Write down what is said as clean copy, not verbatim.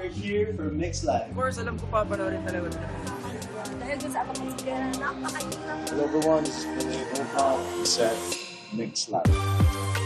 we're here for Mixed Live. Of course, alam ko papanoorin talaga ito. Dahil dun sa apakasira, napakailang. Hello everyone, this is Billy Hip Hop. Set Mixed Live.